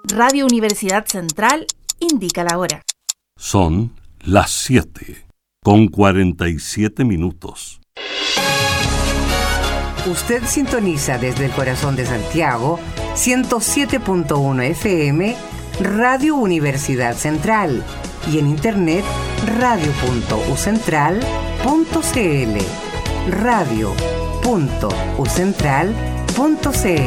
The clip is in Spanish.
Radio Universidad Central indica la hora. Son las 7:47. Usted sintoniza desde el corazón de Santiago 107.1 FM Radio Universidad Central y en internet radio.ucentral.cl radio.ucentral.cl